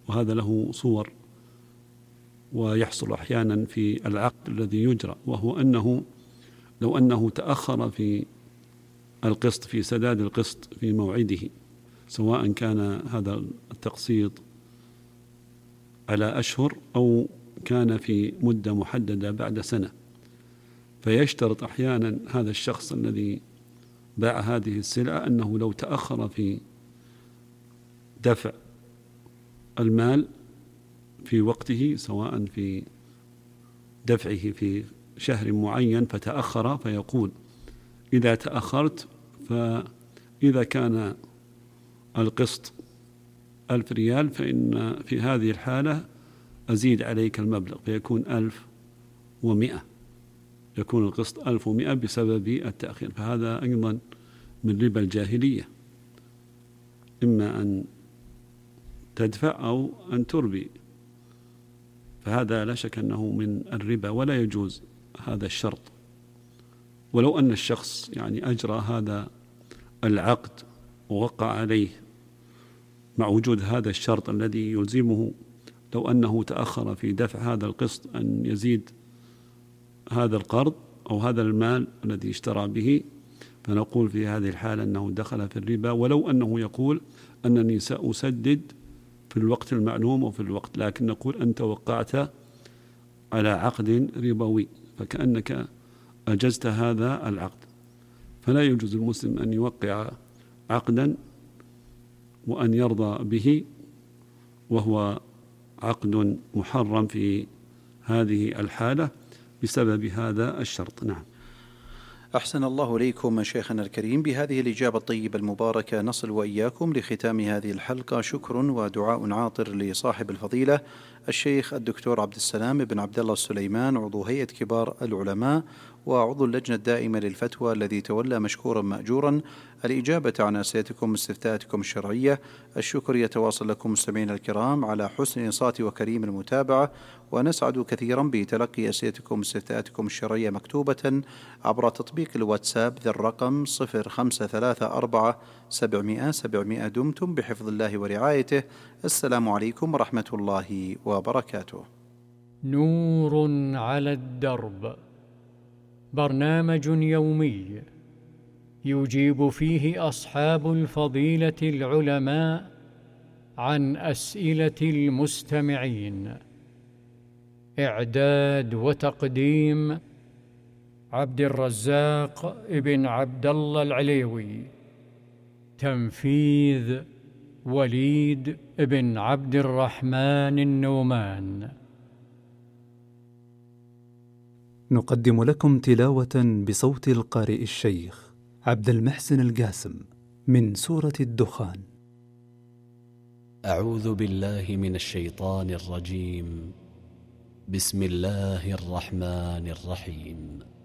وهذا له صور ويحصل أحيانا في العقد الذي يجرى، وهو أنه لو أنه تأخر في القسط، في سداد القسط في موعده، سواء كان هذا التقسيط على أشهر أو كان في مدة محددة بعد سنة، فيشترط أحيانا هذا الشخص الذي باع هذه السلعة أنه لو تأخر في دفع المال في وقته، سواء في دفعه في شهر معين فتأخر، فيقول إذا تأخرت فإذا كان القسط 1000 ريال فإن في هذه الحالة أزيد عليك المبلغ فيكون 1100، يكون القسط 1100 بسبب التأخير. فهذا أيضا من ربا الجاهلية، إما أن تدفع أو أن تربي، فهذا لا شك أنه من الربا ولا يجوز هذا الشرط. ولو أن الشخص يعني أجرى هذا العقد ووقع عليه مع وجود هذا الشرط الذي يلزمه، لو أنه تأخر في دفع هذا القسط أن يزيد هذا القرض أو هذا المال الذي اشترى به، فنقول في هذه الحالة أنه دخل في الربا، ولو أنه يقول أنني سأسدد في الوقت المعلوم وفي الوقت، لكن نقول أنت وقعت على عقد ربوي فكأنك أجزت هذا العقد. فلا يجوز المسلم أن يوقع عقدا وأن يرضى به وهو عقد محرم في هذه الحالة بسبب هذا الشرط. نعم. أحسن الله إليكم شيخنا الكريم. بهذه الإجابة الطيبة المباركة نصل وإياكم لختام هذه الحلقة. شكر ودعاء عاطر لصاحب الفضيلة الشيخ الدكتور عبد السلام بن عبد الله السليمان، عضو هيئة كبار العلماء وعضو اللجنة الدائمة للفتوى، الذي تولى مشكورا مأجورا الإجابة عن أسئلتكم واستفتاءاتكم الشرعية. الشكر يتواصل لكم مستمعينا الكرام على حسن الإنصات وكريم المتابعة، ونسعد كثيرا بتلقي أسئلتكم واستفتاءاتكم الشرعية مكتوبة عبر تطبيق الواتساب ذي الرقم 0534 دمتم بحفظ الله ورعايته. السلام عليكم ورحمة الله وبركاته. نور على الدرب، برنامج يومي يجيب فيه أصحاب الفضيلة العلماء عن أسئلة المستمعين. إعداد وتقديم عبد الرزاق ابن عبد الله العليوي. تنفيذ وليد ابن عبد الرحمن النومان. نقدم لكم تلاوة بصوت القارئ الشيخ عبد المحسن القاسم من سورة الدخان. أعوذ بالله من الشيطان الرجيم. بسم الله الرحمن الرحيم.